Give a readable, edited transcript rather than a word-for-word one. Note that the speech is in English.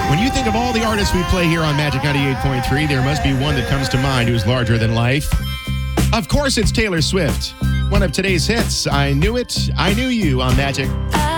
When you think of all the artists we play here on Magic 98.3, there must be one that comes to mind who's larger than life. Of course, it's Taylor Swift. One of today's hits, I Knew It, I Knew You on Magic